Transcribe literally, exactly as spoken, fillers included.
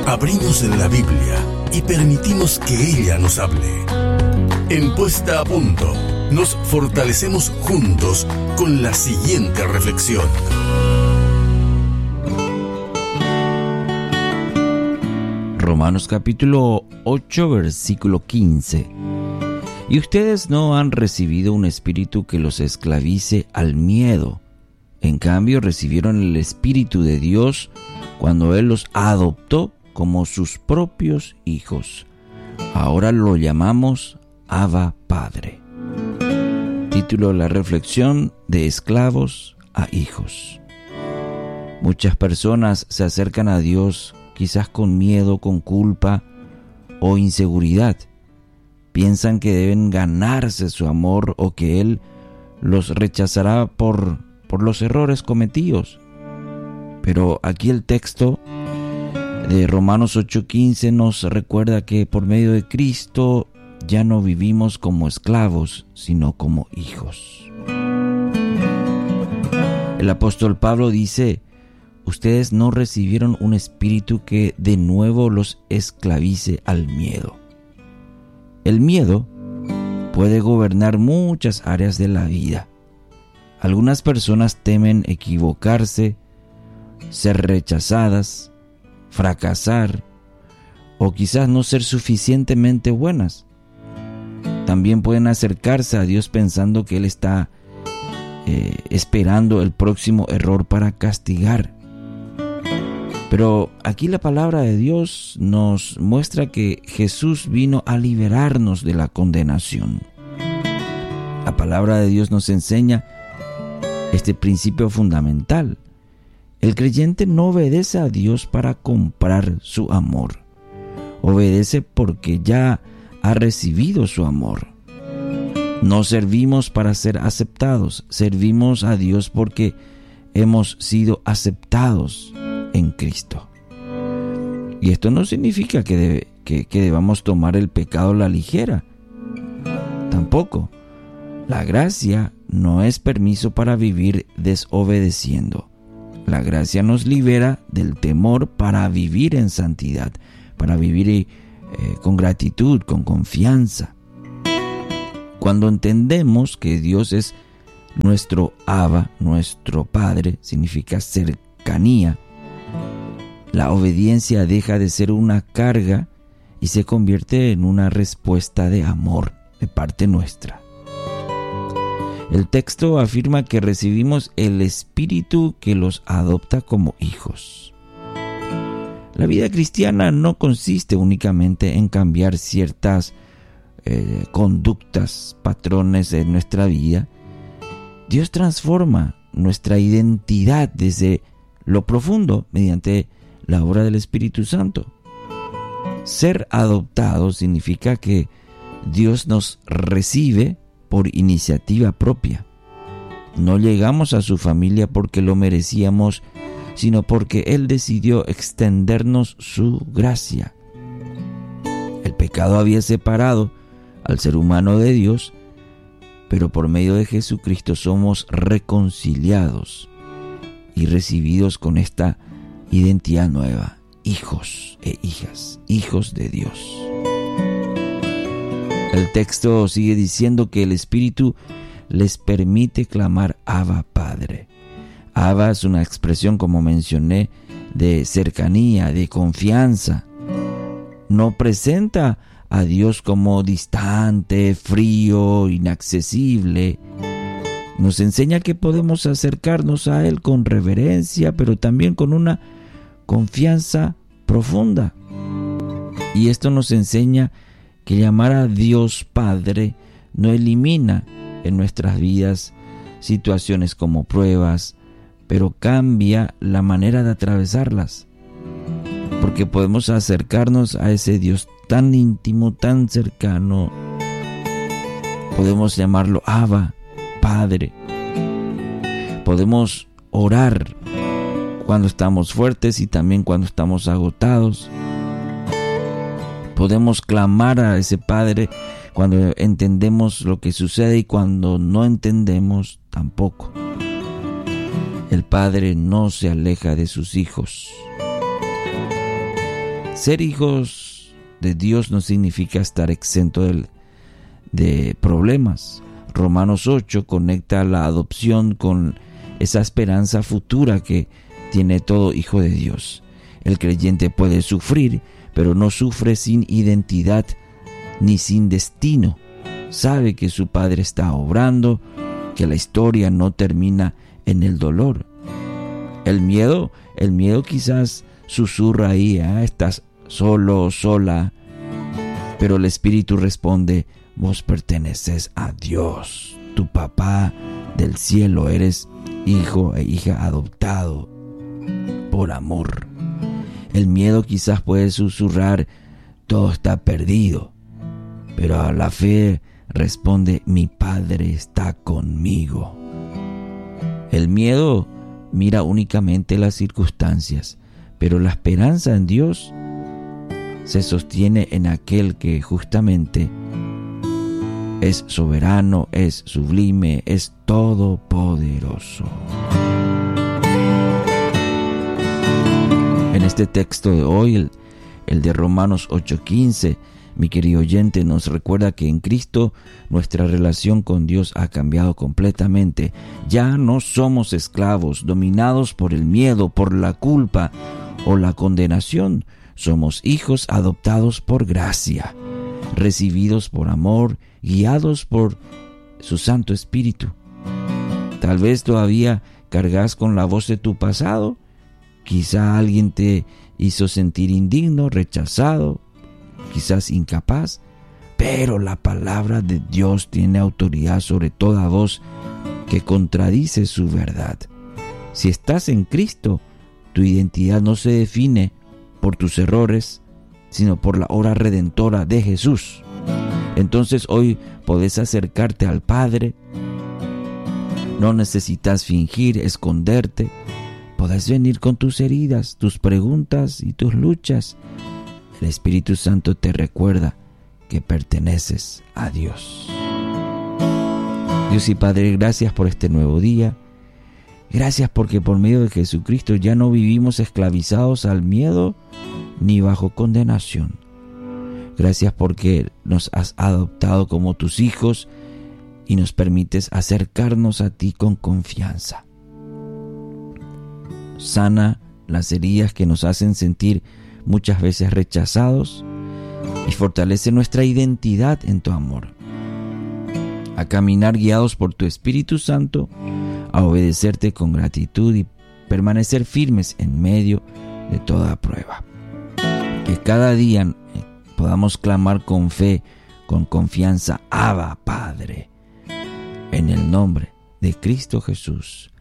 Abrimos la Biblia y permitimos que ella nos hable. En Puesta a Punto, nos fortalecemos juntos con la siguiente reflexión. Romanos capítulo ocho, versículo quince. Y ustedes no han recibido un espíritu que los esclavice al miedo. En cambio, recibieron el Espíritu de Dios cuando Él los adoptó como sus propios hijos. Ahora lo llamamos Abba Padre. Título de la reflexión: de esclavos a hijos. Muchas personas se acercan a Dios quizás con miedo, con culpa o inseguridad. Piensan que deben ganarse su amor o que Él los rechazará por, por los errores cometidos. Pero aquí el texto de Romanos ocho quince nos recuerda que por medio de Cristo ya no vivimos como esclavos, sino como hijos. El apóstol Pablo dice: ustedes no recibieron un espíritu que de nuevo los esclavice al miedo. El miedo puede gobernar muchas áreas de la vida. Algunas personas temen equivocarse, ser rechazadas, fracasar o quizás no ser suficientemente buenas. También pueden acercarse a Dios pensando que Él está eh, esperando el próximo error para castigar. Pero aquí la palabra de Dios nos muestra que Jesús vino a liberarnos de la condenación. La palabra de Dios nos enseña este principio fundamental. El creyente no obedece a Dios para comprar su amor. Obedece porque ya ha recibido su amor. No servimos para ser aceptados, servimos a Dios porque hemos sido aceptados en Cristo. Y esto no significa que, debe, que, que debamos tomar el pecado a la ligera. Tampoco. La gracia no es permiso para vivir desobedeciendo. La gracia nos libera del temor para vivir en santidad, para vivir eh, con gratitud, con confianza. Cuando entendemos que Dios es nuestro Abba, nuestro Padre, significa cercanía, la obediencia deja de ser una carga y se convierte en una respuesta de amor de parte nuestra. El texto afirma que recibimos el Espíritu que los adopta como hijos. La vida cristiana no consiste únicamente en cambiar ciertas eh, conductas, patrones de nuestra vida. Dios transforma nuestra identidad desde lo profundo mediante la obra del Espíritu Santo. Ser adoptado significa que Dios nos recibe por iniciativa propia. No llegamos a su familia porque lo merecíamos, sino porque Él decidió extendernos su gracia. El pecado había separado al ser humano de Dios, pero por medio de Jesucristo somos reconciliados y recibidos con esta identidad nueva, hijos e hijas, hijos de Dios. El texto sigue diciendo que el Espíritu les permite clamar Abba Padre. Abba es una expresión, como mencioné, de cercanía, de confianza. No presenta a Dios como distante, frío, inaccesible. Nos enseña que podemos acercarnos a Él con reverencia, pero también con una confianza profunda. Y esto nos enseña que llamar a Dios Padre no elimina en nuestras vidas situaciones como pruebas, pero cambia la manera de atravesarlas. Porque podemos acercarnos a ese Dios tan íntimo, tan cercano. Podemos llamarlo Abba, Padre. Podemos orar cuando estamos fuertes y también cuando estamos agotados. Podemos clamar a ese Padre cuando entendemos lo que sucede y cuando no entendemos tampoco. El Padre no se aleja de sus hijos. Ser hijos de Dios no significa estar exento de, de problemas. Romanos ocho conecta la adopción con esa esperanza futura que tiene todo hijo de Dios. El creyente puede sufrir, pero no sufre sin identidad ni sin destino. Sabe que su Padre está obrando, que la historia no termina en el dolor. El miedo, el miedo quizás susurra ahí, ¿eh? Estás solo o sola, pero el Espíritu responde: vos perteneces a Dios, tu papá del cielo, eres hijo e hija adoptado por amor. El miedo quizás puede susurrar: todo está perdido, pero a la fe responde: mi Padre está conmigo. El miedo mira únicamente las circunstancias, pero la esperanza en Dios se sostiene en aquel que justamente es soberano, es sublime, es todopoderoso. En este texto de hoy, el, el de Romanos ocho quince, mi querido oyente, nos recuerda que en Cristo nuestra relación con Dios ha cambiado completamente. Ya no somos esclavos, dominados por el miedo, por la culpa o la condenación. Somos hijos adoptados por gracia, recibidos por amor, guiados por su Santo Espíritu. Tal vez todavía cargas con la voz de tu pasado. Quizá alguien te hizo sentir indigno, rechazado, quizás incapaz, pero la palabra de Dios tiene autoridad sobre toda voz que contradice su verdad. Si estás en Cristo, tu identidad no se define por tus errores, sino por la obra redentora de Jesús. Entonces hoy podés acercarte al Padre. No necesitas fingir, esconderte. Podés venir con tus heridas, tus preguntas y tus luchas. El Espíritu Santo te recuerda que perteneces a Dios. Dios y Padre, gracias por este nuevo día. Gracias porque por medio de Jesucristo ya no vivimos esclavizados al miedo ni bajo condenación. Gracias porque nos has adoptado como tus hijos y nos permites acercarnos a ti con confianza. Sana las heridas que nos hacen sentir muchas veces rechazados y fortalece nuestra identidad en tu amor. A caminar guiados por tu Espíritu Santo, a obedecerte con gratitud y permanecer firmes en medio de toda prueba. Que cada día podamos clamar con fe, con confianza: Abba, Padre, en el nombre de Cristo Jesús.